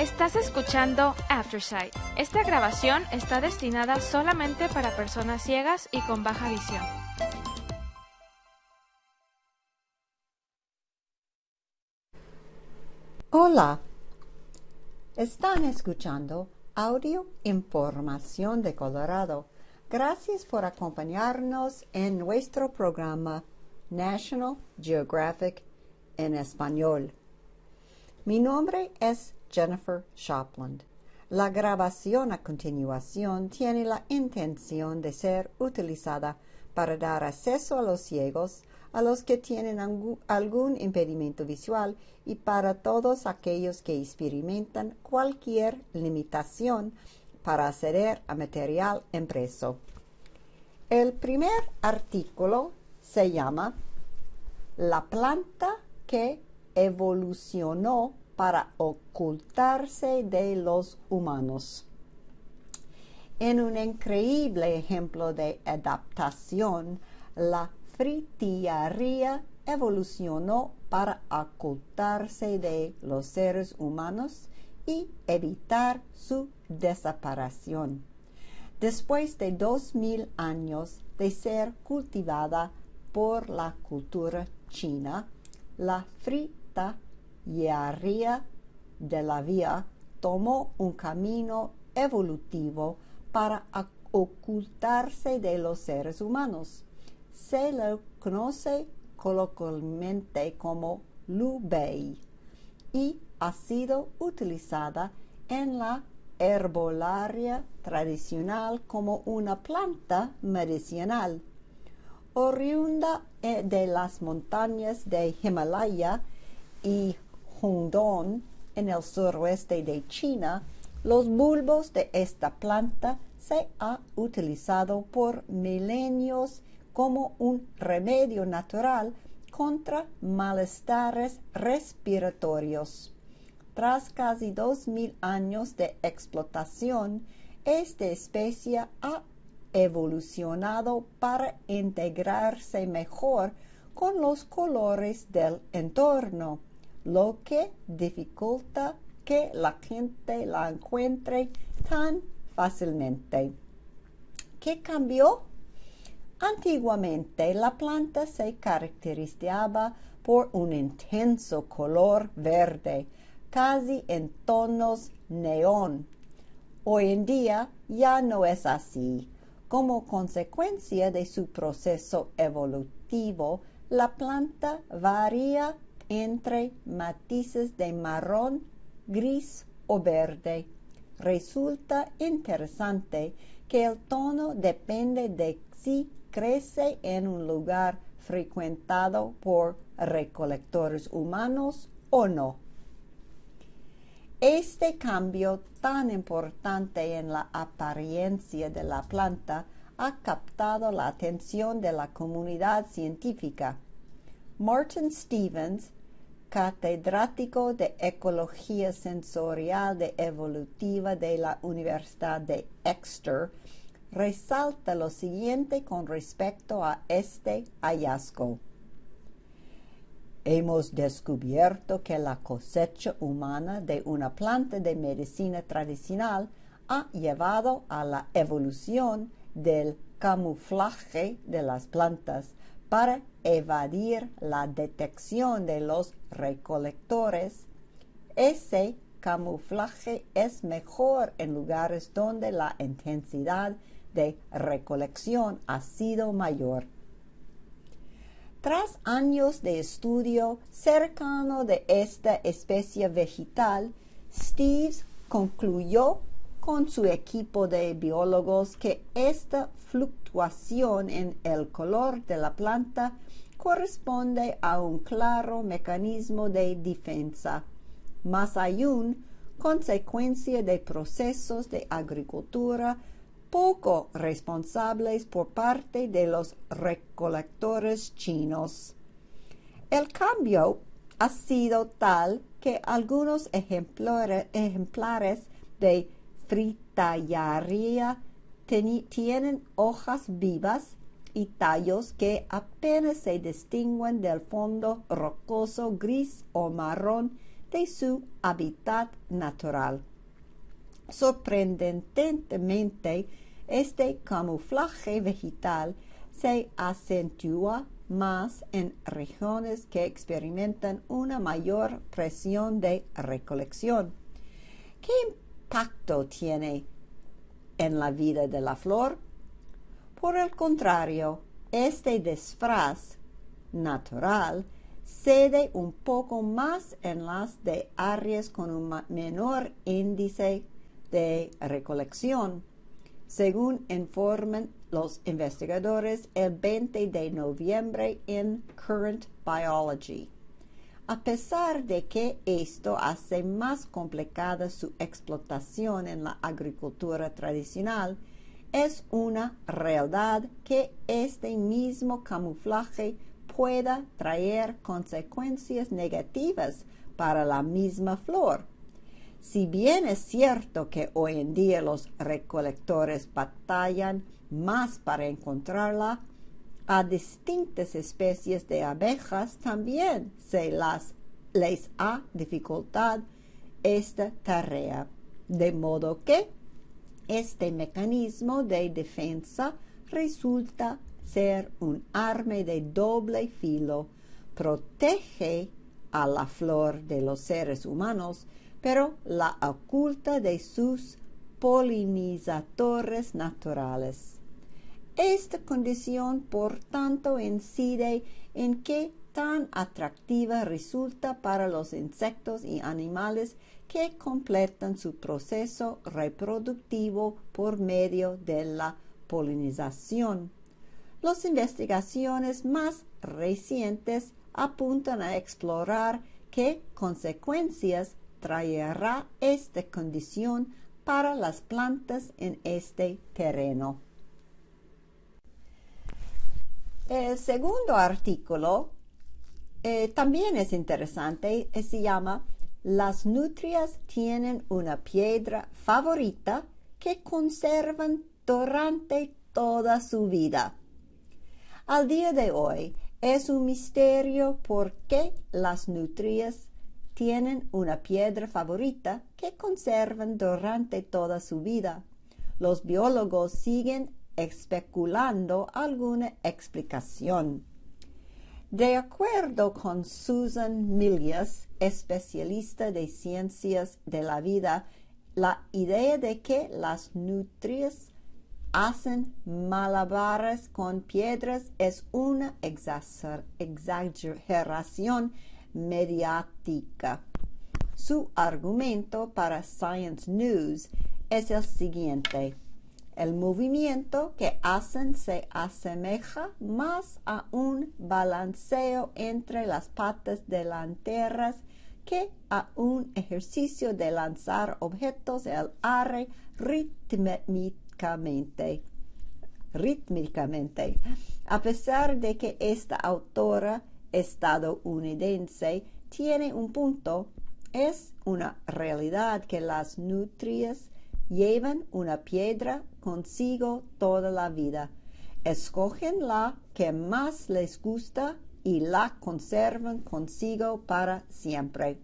Estás escuchando Aftersight. Esta grabación está destinada solamente para personas ciegas y con baja visión. Hola, están escuchando Audio Información de Colorado. Gracias por acompañarnos en nuestro programa National Geographic en español. Mi nombre es Jennifer Shopland. La grabación a continuación tiene la intención de ser utilizada para dar acceso a los ciegos, a los que tienen algún impedimento visual y para todos aquellos que experimentan cualquier limitación para acceder a material impreso. El primer artículo se llama La planta que evolucionó para ocultarse de los humanos. En un increíble ejemplo de adaptación, la fritillaría evolucionó para ocultarse de los seres humanos y evitar su desaparición. Después de 2000 años de ser cultivada por la cultura china, la fritillaría de la vía tomó un camino evolutivo para ocultarse de los seres humanos. Se lo conoce coloquialmente como Liu Bei y ha sido utilizada en la herbolaria tradicional como una planta medicinal. Oriunda de las montañas de Himalaya y Hundong en el suroeste de China, los bulbos de esta planta se han utilizado por milenios como un remedio natural contra malestares respiratorios. Tras casi 2000 años de explotación, esta especie ha evolucionado para integrarse mejor con los colores del entorno, lo que dificulta que la gente la encuentre tan fácilmente. ¿Qué cambió? Antiguamente la planta se caracterizaba por un intenso color verde, casi en tonos neón. Hoy en día ya no es así. Como consecuencia de su proceso evolutivo, la planta varía entre matices de marrón, gris o verde. Resulta interesante que el tono depende de si crece en un lugar frecuentado por recolectores humanos o no. Este cambio tan importante en la apariencia de la planta ha captado la atención de la comunidad científica. Martin Stevens, catedrático de Ecología Sensorial de Evolutiva de la Universidad de Exeter, resalta lo siguiente con respecto a este hallazgo. Hemos descubierto que la cosecha humana de una planta de medicina tradicional ha llevado a la evolución del camuflaje de las plantas para evadir la detección de los recolectores. Ese camuflaje es mejor en lugares donde la intensidad de recolección ha sido mayor. Tras años de estudio cercano de esta especie vegetal, Stevens concluyó con su equipo de biólogos que esta fluctuación en el color de la planta corresponde a un claro mecanismo de defensa, más aún consecuencia de procesos de agricultura poco responsables por parte de los recolectores chinos. El cambio ha sido tal que algunos ejemplares de fritillaría tienen hojas vivas y tallos que apenas se distinguen del fondo rocoso gris o marrón de su hábitat natural. Sorprendentemente, este camuflaje vegetal se acentúa más en regiones que experimentan una mayor presión de recolección. ¿Qué impacto tiene en la vida de la flor? Por el contrario, este disfraz natural cede un poco más en las de áreas con un menor índice de recolección, según informan los investigadores el 20 de noviembre en Current Biology. A pesar de que esto hace más complicada su explotación en la agricultura tradicional, es una realidad que este mismo camuflaje pueda traer consecuencias negativas para la misma flor. Si bien es cierto que hoy en día los recolectores batallan más para encontrarla, a distintas especies de abejas también les ha dificultad esta tarea, de modo que este mecanismo de defensa resulta ser un arma de doble filo. Protege a la flor de los seres humanos, pero la oculta de sus polinizadores naturales. Esta condición, por tanto, incide en qué tan atractiva resulta para los insectos y animales que completan su proceso reproductivo por medio de la polinización. Las investigaciones más recientes apuntan a explorar qué consecuencias traerá esta condición para las plantas en este terreno. El segundo artículo también es interesante, se llama "Las nutrias tienen una piedra favorita que conservan durante toda su vida". Al día de hoy es un misterio por qué las nutrias tienen una piedra favorita que conservan durante toda su vida. Los biólogos siguen especulando alguna explicación. De acuerdo con Susan Milius, especialista de ciencias de la vida, la idea de que las nutrias hacen malabares con piedras es una exageración mediática. Su argumento para Science News es el siguiente: el movimiento que hacen se asemeja más a un balanceo entre las patas delanteras que a un ejercicio de lanzar objetos al aire rítmicamente. A pesar de que esta autora estadounidense tiene un punto, es una realidad que las nutrias llevan una piedra consigo toda la vida. Escogen la que más les gusta y la conservan consigo para siempre.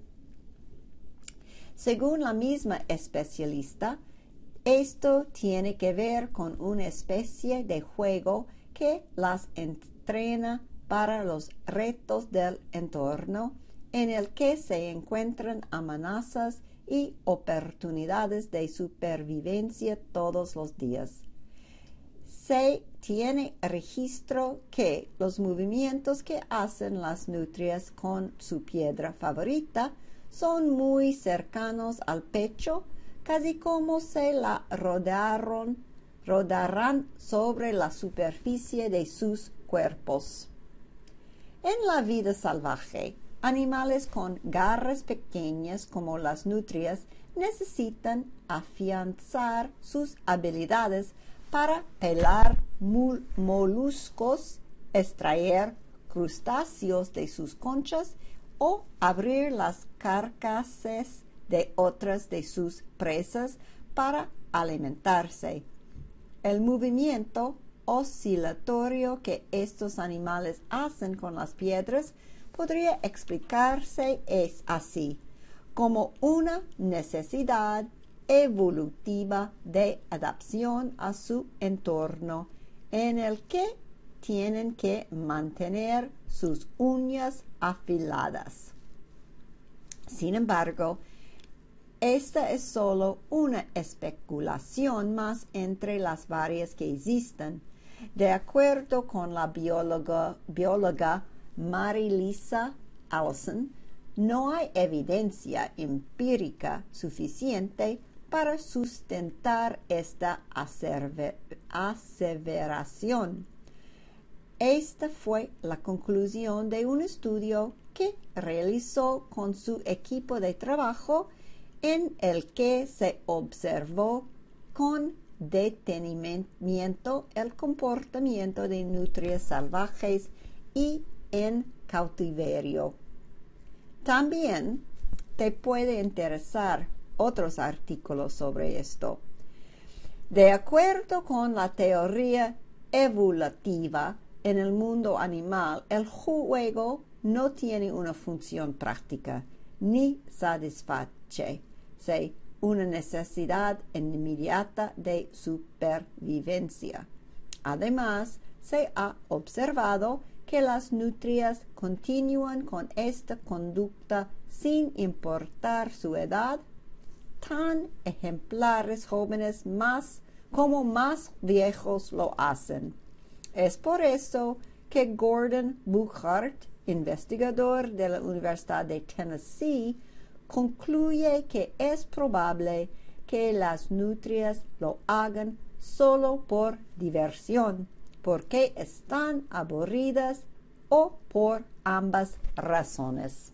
Según la misma especialista, esto tiene que ver con una especie de juego que las entrena para los retos del entorno, en el que se encuentran amenazas y oportunidades de supervivencia todos los días. Se tiene registro que los movimientos que hacen las nutrias con su piedra favorita son muy cercanos al pecho, casi como si la rodaran sobre la superficie de sus cuerpos. En la vida salvaje, animales con garras pequeñas como las nutrias necesitan afianzar sus habilidades para pelar moluscos, extraer crustáceos de sus conchas o abrir las carcasas de otras de sus presas para alimentarse. El movimiento oscilatorio que estos animales hacen con las piedras podría explicarse así: como una necesidad evolutiva de adaptación a su entorno en el que tienen que mantener sus uñas afiladas. Sin embargo, esta es solo una especulación más entre las varias que existen. De acuerdo con la bióloga Mary-Lisa Allison, no hay evidencia empírica suficiente para sustentar esta aseveración. Esta fue la conclusión de un estudio que realizó con su equipo de trabajo, en el que se observó con detenimiento el comportamiento de nutrias salvajes y en cautiverio. También te puede interesar otros artículos sobre esto. De acuerdo con la teoría evolutiva, en el mundo animal, el juego no tiene una función práctica ni satisface una necesidad inmediata de supervivencia. Además, se ha observado que las nutrias continúan con esta conducta sin importar su edad, tan ejemplares jóvenes como más viejos lo hacen. Es por eso que Gordon Buchart, investigador de la Universidad de Tennessee, concluye que es probable que las nutrias lo hagan solo por diversión, porque están aburridas o por ambas razones.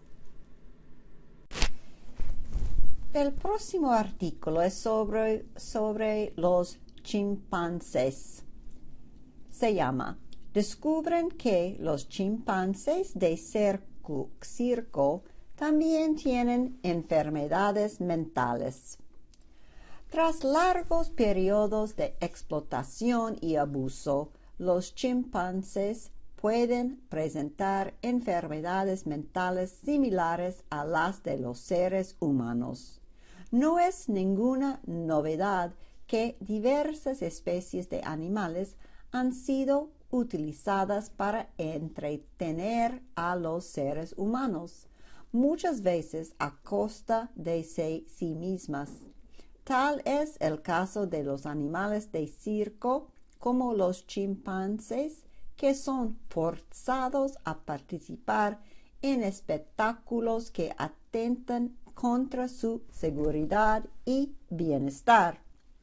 El próximo artículo es sobre los chimpancés. Se llama "Descubren que los chimpancés de circo también tienen enfermedades mentales". Tras largos periodos de explotación y abuso, los chimpancés pueden presentar enfermedades mentales similares a las de los seres humanos. No es ninguna novedad que diversas especies de animales han sido utilizadas para entretener a los seres humanos, muchas veces a costa de sí mismas. Tal es el caso de los animales de circo, como los chimpancés, que son forzados a participar en espectáculos que atentan contra su seguridad y bienestar.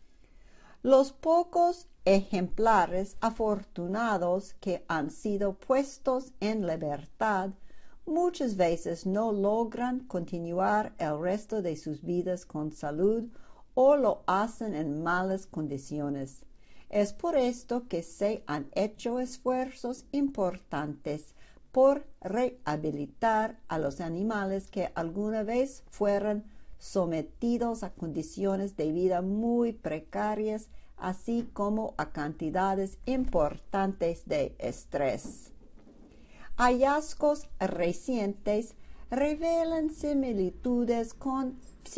Los pocos ejemplares afortunados que han sido puestos en libertad muchas veces no logran continuar el resto de sus vidas con salud o lo hacen en malas condiciones. Es por esto que se han hecho esfuerzos importantes por rehabilitar a los animales que alguna vez fueron sometidos a condiciones de vida muy precarias, así como a cantidades importantes de estrés. Hallazgos recientes revelan similitudes con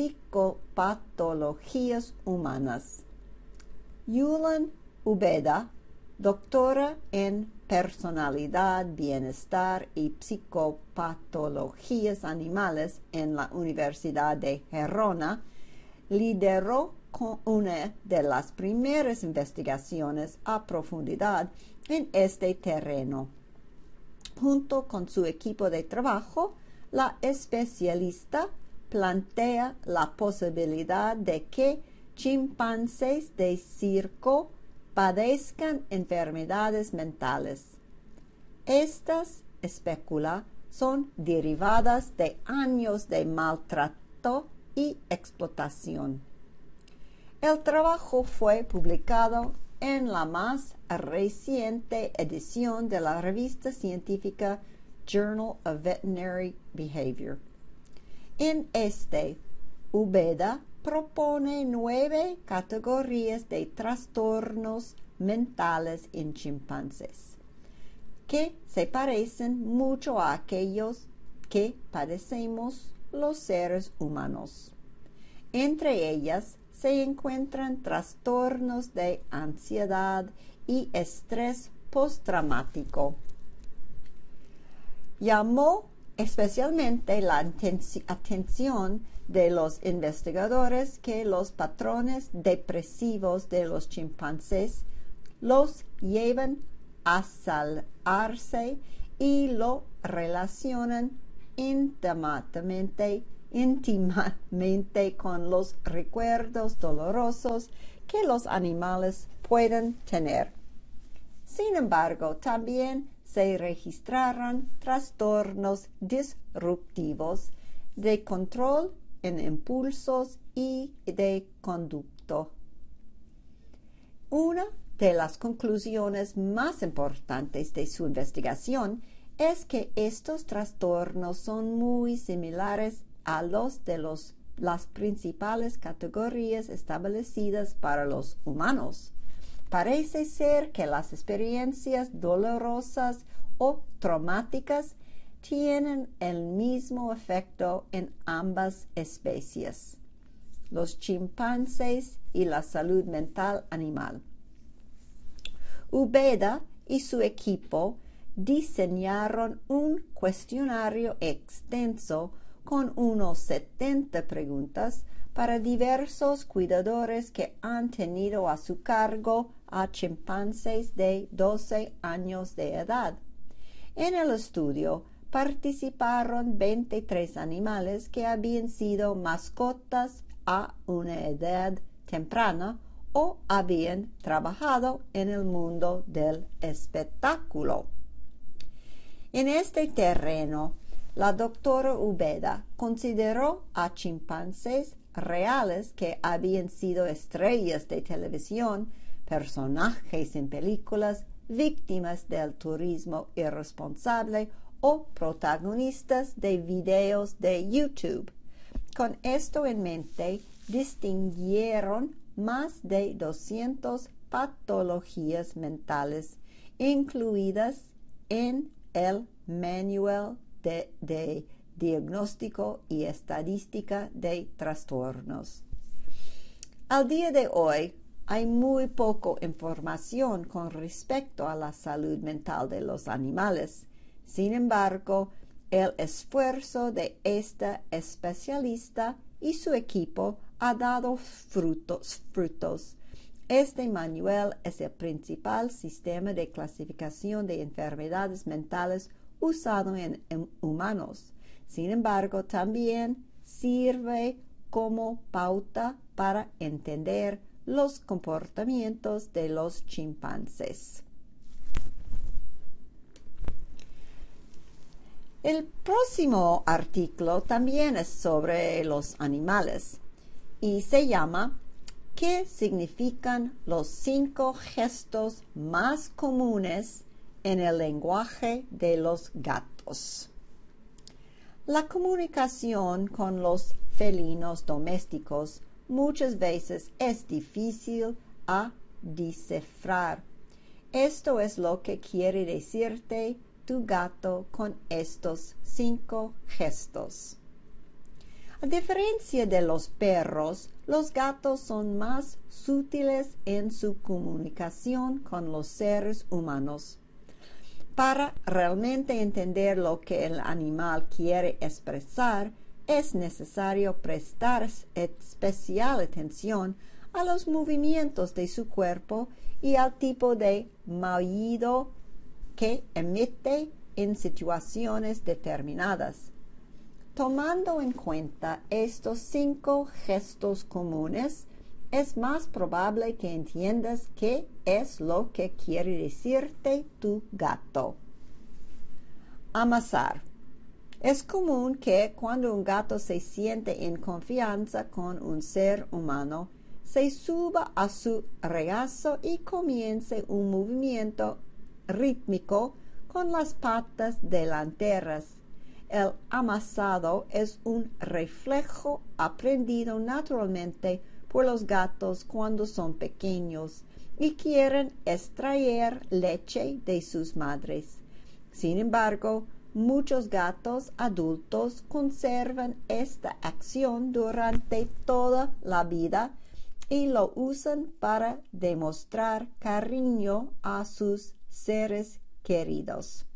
psicopatologías humanas. Yulan Ubeda, doctora en personalidad, bienestar y psicopatologías animales en la Universidad de Gerona, lideró una de las primeras investigaciones a profundidad en este terreno. Junto con su equipo de trabajo, la especialista plantea la posibilidad de que chimpancés de circo padezcan enfermedades mentales. Estas, especula, son derivadas de años de maltrato y explotación. El trabajo fue publicado en la más reciente edición de la revista científica Journal of Veterinary Behavior. En este, Ubeda propone 9 categorías de trastornos mentales en chimpancés, que se parecen mucho a aquellos que padecemos los seres humanos. Entre ellas se encuentran trastornos de ansiedad y estrés postraumático. Llamó especialmente la atención de los investigadores que los patrones depresivos de los chimpancés los llevan a salarse y lo relacionan íntimamente con los recuerdos dolorosos que los animales pueden tener. Sin embargo, también se registraron trastornos disruptivos de control en impulsos y de conducta. Una de las conclusiones más importantes de su investigación es que estos trastornos son muy similares a los de las principales categorías establecidas para los humanos. Parece ser que las experiencias dolorosas o traumáticas tienen el mismo efecto en ambas especies, los chimpancés y la salud mental animal. Ubeda y su equipo diseñaron un cuestionario extenso con unos 70 preguntas para diversos cuidadores que han tenido a su cargo a chimpancés de 12 años de edad. En el estudio participaron 23 animales que habían sido mascotas a una edad temprana o habían trabajado en el mundo del espectáculo. En este terreno, la doctora Ubeda consideró a chimpancés reales que habían sido estrellas de televisión, personajes en películas, víctimas del turismo irresponsable o protagonistas de videos de YouTube. Con esto en mente, distinguieron más de 200 patologías mentales incluidas en el Manual de Diagnóstico y Estadística de Trastornos. Al día de hoy, hay muy poca información con respecto a la salud mental de los animales. Sin embargo, el esfuerzo de esta especialista y su equipo ha dado frutos. Este manual es el principal sistema de clasificación de enfermedades mentales usado en humanos. Sin embargo, también sirve como pauta para entender los comportamientos de los chimpancés. El próximo artículo también es sobre los animales y se llama ¿Qué significan los 5 gestos más comunes en el lenguaje de los gatos? La comunicación con los felinos domésticos muchas veces es difícil a descifrar. Esto es lo que quiere decirte tu gato con estos 5 gestos. A diferencia de los perros, los gatos son más sutiles en su comunicación con los seres humanos. Para realmente entender lo que el animal quiere expresar, es necesario prestar especial atención a los movimientos de su cuerpo y al tipo de maullido que emite en situaciones determinadas. Tomando en cuenta estos 5 gestos comunes, es más probable que entiendas qué es lo que quiere decirte tu gato. Amasar. Es común que cuando un gato se siente en confianza con un ser humano, se suba a su regazo y comience un movimiento rítmico con las patas delanteras. El amasado es un reflejo aprendido naturalmente por los gatos cuando son pequeños y quieren extraer leche de sus madres. Sin embargo, muchos gatos adultos conservan esta acción durante toda la vida y lo usan para demostrar cariño a sus seres queridos.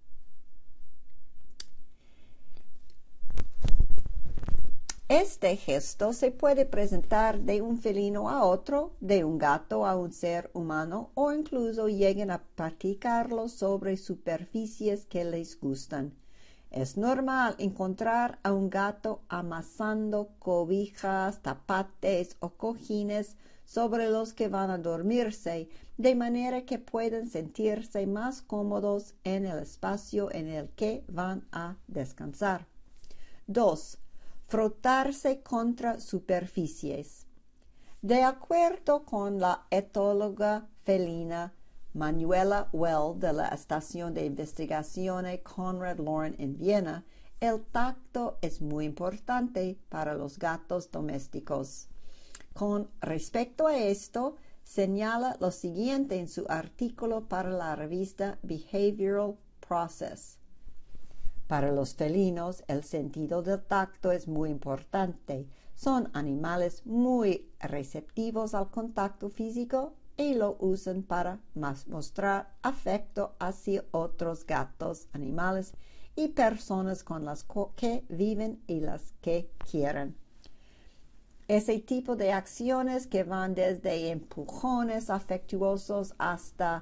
Este gesto se puede presentar de un felino a otro, de un gato a un ser humano, o incluso lleguen a practicarlo sobre superficies que les gustan. Es normal encontrar a un gato amasando cobijas, tapetes o cojines sobre los que van a dormirse, de manera que puedan sentirse más cómodos en el espacio en el que van a descansar. 2. Frotarse contra superficies. De acuerdo con la etóloga felina Manuela Well de la Estación de Investigaciones Konrad Lorenz en Viena, el tacto es muy importante para los gatos domésticos. Con respecto a esto, señala lo siguiente en su artículo para la revista Behavioral Process. Para los felinos, el sentido del tacto es muy importante. Son animales muy receptivos al contacto físico y lo usan para mostrar afecto hacia otros gatos, animales y personas con las que viven y las que quieren. Ese tipo de acciones que van desde empujones afectuosos hasta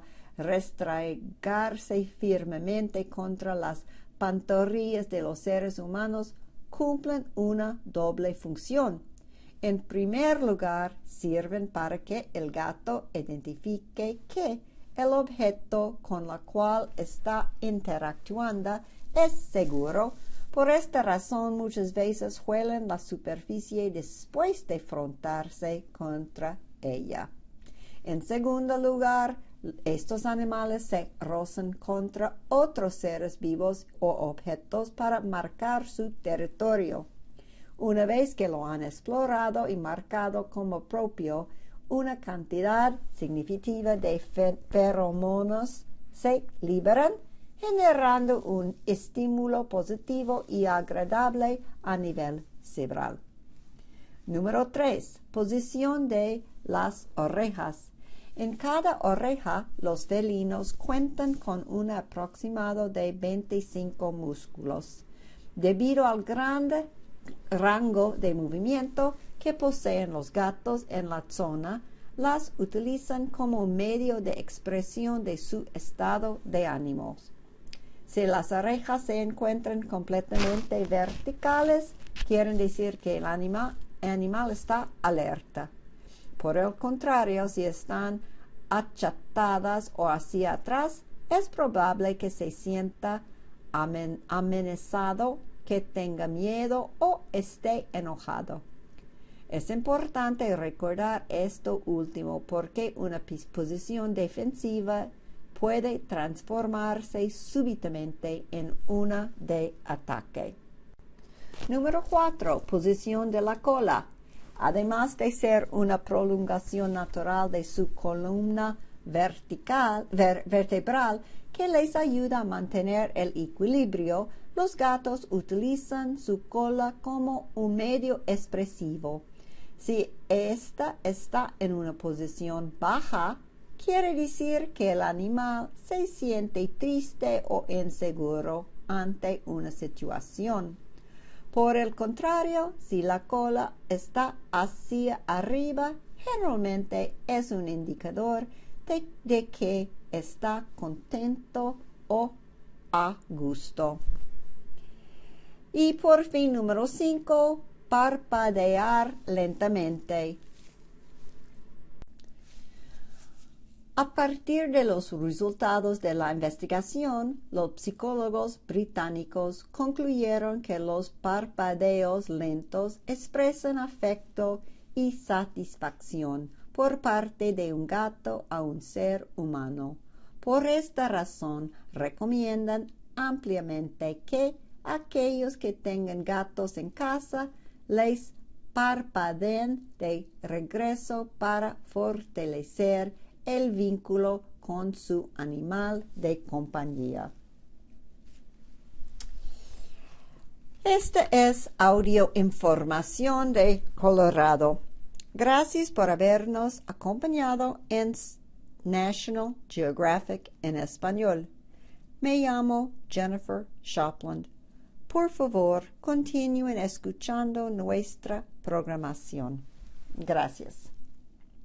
restregarse firmemente contra las pantorrillas de los seres humanos cumplen una doble función. En primer lugar, sirven para que el gato identifique que el objeto con el cual está interactuando es seguro. Por esta razón, muchas veces huelen la superficie después de frotarse contra ella. En segundo lugar, estos animales se rozan contra otros seres vivos o objetos para marcar su territorio. Una vez que lo han explorado y marcado como propio, una cantidad significativa de feromonas se liberan, generando un estímulo positivo y agradable a nivel cerebral. Número 3. Posición de las orejas. En cada oreja, los felinos cuentan con un aproximado de 25 músculos. Debido al grande rango de movimiento que poseen los gatos en la zona, las utilizan como medio de expresión de su estado de ánimo. Si las orejas se encuentran completamente verticales, quieren decir que el animal está alerta. Por el contrario, si están achatadas o hacia atrás, es probable que se sienta amenazado, que tenga miedo o esté enojado. Es importante recordar esto último porque una posición defensiva puede transformarse súbitamente en una de ataque. Número 4. Posición de la cola. Además de ser una prolongación natural de su columna vertebral que les ayuda a mantener el equilibrio, los gatos utilizan su cola como un medio expresivo. Si ésta está en una posición baja, quiere decir que el animal se siente triste o inseguro ante una situación. Por el contrario, si la cola está hacia arriba, generalmente es un indicador de que está contento o a gusto. Y por fin, número 5, parpadear lentamente. A partir de los resultados de la investigación, los psicólogos británicos concluyeron que los parpadeos lentos expresan afecto y satisfacción por parte de un gato a un ser humano. Por esta razón, recomiendan ampliamente que aquellos que tengan gatos en casa les parpadeen de regreso para fortalecer el vínculo con su animal de compañía. Esta es Audio Información de Colorado. Gracias por habernos acompañado en National Geographic en español. Me llamo Jennifer Shopland. Por favor, continúen escuchando nuestra programación. Gracias.